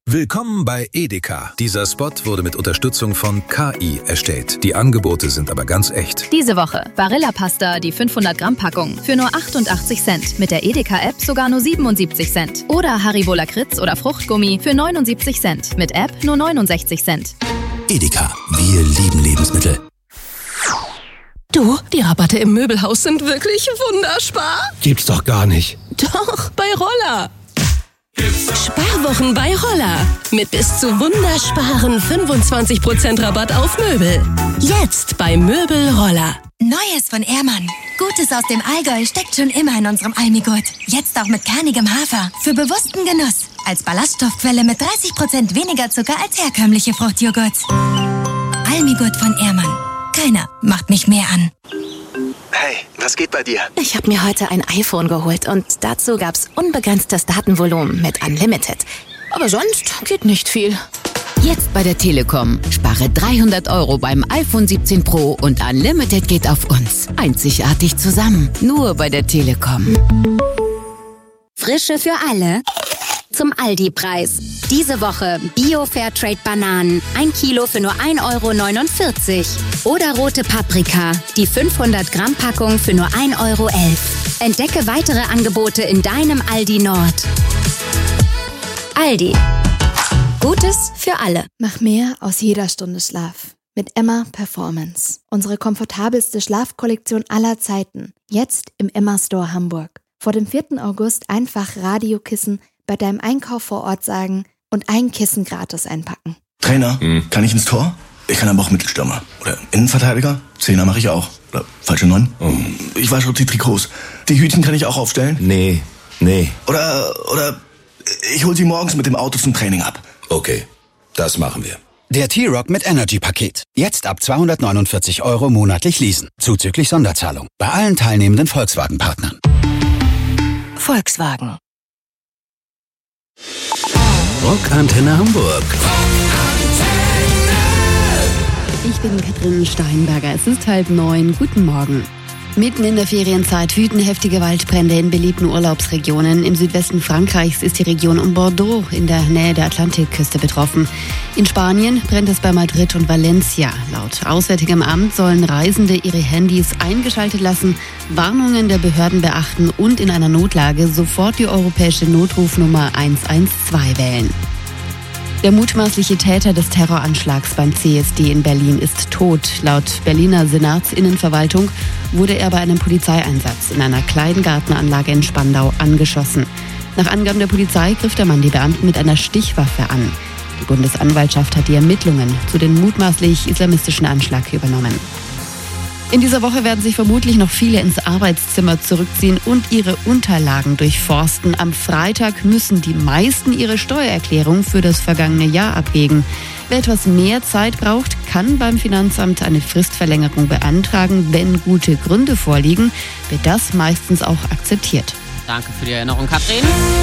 Willkommen bei Edeka. Dieser Spot wurde mit Unterstützung von KI erstellt. Die Angebote sind aber ganz echt. Diese Woche Barilla-Pasta, die 500-Gramm-Packung für nur 88 Cent. Mit der Edeka-App sogar nur 77 Cent. Oder Haribo Lakritz oder Fruchtgummi für 79 Cent. Mit App nur 69 Cent. Edeka, wir lieben Lebensmittel. Du, die Rabatte im Möbelhaus sind wirklich wunderspar. Gibt's doch gar nicht. Doch, bei Roller. Sparwochen bei Roller. Mit bis zu wundersparen 25% Rabatt auf Möbel. Jetzt bei Möbel Roller. Neues von Ehrmann. Gutes aus dem Allgäu steckt schon immer in unserem Almigurt. Jetzt auch mit kernigem Hafer. Für bewussten Genuss. Als Ballaststoffquelle mit 30% weniger Zucker als herkömmliche Fruchtjoghurts. Almigurt von Ehrmann. Keiner macht mich mehr an. Hey, was geht bei dir? Ich habe mir heute ein iPhone geholt und dazu gab's unbegrenztes Datenvolumen mit Unlimited. Aber sonst geht nicht viel. Jetzt bei der Telekom. Spare 300 € beim iPhone 17 Pro und Unlimited geht auf uns. Einzigartig zusammen. Nur bei der Telekom. Frische für alle zum Aldi-Preis. Diese Woche Bio-Fairtrade-Bananen, 1 Kilo für nur 1,49 €. Oder rote Paprika, die 500-Gramm-Packung für nur 1,11 €. Entdecke weitere Angebote in deinem Aldi Nord. Aldi. Gutes für alle. Mach mehr aus jeder Stunde Schlaf. Mit Emma Performance. Unsere komfortabelste Schlafkollektion aller Zeiten. Jetzt im Emma Store Hamburg. Vor dem 4. August einfach Radiokissen bei deinem Einkauf vor Ort sagen und ein Kissen gratis einpacken. Trainer, kann ich ins Tor? Ich kann aber auch Mittelstürmer. Oder Innenverteidiger? Zehner mache ich auch. Oder falsche 9? Ich wasche die Trikots. Die Hütchen kann ich auch aufstellen? Nee. Oder ich hol sie morgens mit dem Auto zum Training ab. Okay, das machen wir. Der T-Rock mit Energy-Paket. Jetzt ab 249 € monatlich leasen. Zuzüglich Sonderzahlung. Bei allen teilnehmenden Volkswagen-Partnern. Volkswagen. Rockantenne Hamburg. Ich bin Katrin Steinberger. Es ist 8:30. Guten Morgen. Mitten in der Ferienzeit wüten heftige Waldbrände in beliebten Urlaubsregionen. Im Südwesten Frankreichs ist die Region um Bordeaux in der Nähe der Atlantikküste betroffen. In Spanien brennt es bei Madrid und Valencia. Laut Auswärtigem Amt sollen Reisende ihre Handys eingeschaltet lassen, Warnungen der Behörden beachten und in einer Notlage sofort die europäische Notrufnummer 112 wählen. Der mutmaßliche Täter des Terroranschlags beim CSD in Berlin ist tot. Laut Berliner Senatsinnenverwaltung wurde er bei einem Polizeieinsatz in einer Kleingartenanlage in Spandau angeschossen. Nach Angaben der Polizei griff der Mann die Beamten mit einer Stichwaffe an. Die Bundesanwaltschaft hat die Ermittlungen zu dem mutmaßlich islamistischen Anschlag übernommen. In dieser Woche werden sich vermutlich noch viele ins Arbeitszimmer zurückziehen und ihre Unterlagen durchforsten. Am Freitag müssen die meisten ihre Steuererklärung für das vergangene Jahr abgeben. Wer etwas mehr Zeit braucht, kann beim Finanzamt eine Fristverlängerung beantragen. Wenn gute Gründe vorliegen, wird das meistens auch akzeptiert. Danke für die Erinnerung, Katrin.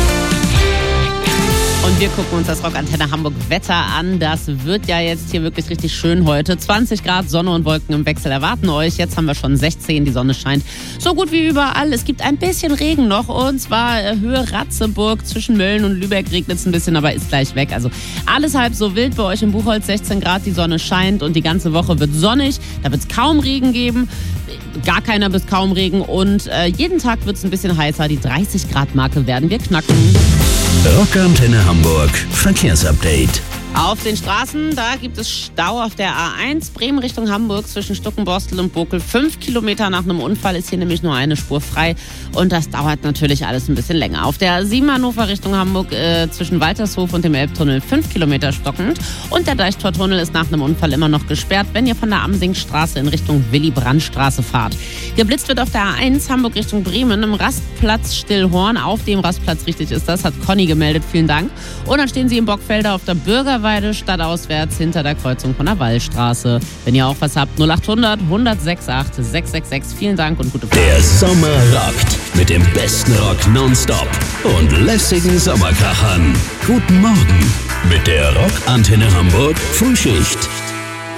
Und wir gucken uns das Rockantenne Hamburg Wetter an. Das wird ja jetzt hier wirklich richtig schön heute. 20 Grad, Sonne und Wolken im Wechsel erwarten euch. Jetzt haben wir schon 16, die Sonne scheint so gut wie überall. Es gibt ein bisschen Regen noch und zwar Höhe Ratzeburg. Zwischen Mölln und Lübeck regnet es ein bisschen, aber ist gleich weg. Also alles halb so wild bei euch im Buchholz. 16 Grad, die Sonne scheint und die ganze Woche wird sonnig. Da wird es kaum Regen geben. Gar keiner bis kaum Regen und jeden Tag wird es ein bisschen heißer. Die 30 Grad Marke werden wir knacken. Rockantenne Hamburg. Verkehrsupdate. Auf den Straßen, da gibt es Stau auf der A1 Bremen Richtung Hamburg zwischen Stuckenborstel und Bokel. 5 Kilometer nach einem Unfall ist hier nämlich nur eine Spur frei und das dauert natürlich alles ein bisschen länger. Auf der 7 Hannover Richtung Hamburg zwischen Waltershof und dem Elbtunnel 5 Kilometer stockend und der Deichtortunnel ist nach einem Unfall immer noch gesperrt, wenn ihr von der Amsingstraße in Richtung Willy-Brandt-Straße fahrt. Geblitzt wird auf der A1 Hamburg Richtung Bremen im Rastplatz Stillhorn. Auf dem Rastplatz, richtig ist das, hat Conny gemeldet, vielen Dank. Und dann stehen sie im Bockfelder auf der Bürgerweide stadtauswärts hinter der Kreuzung von der Wallstraße. Wenn ihr auch was habt, 0800 106 666. Vielen Dank und gute Fahrt. Der Sommer rockt mit dem besten Rock nonstop und lässigen Sommerkrachern. Guten Morgen mit der Rockantenne Hamburg Frühschicht.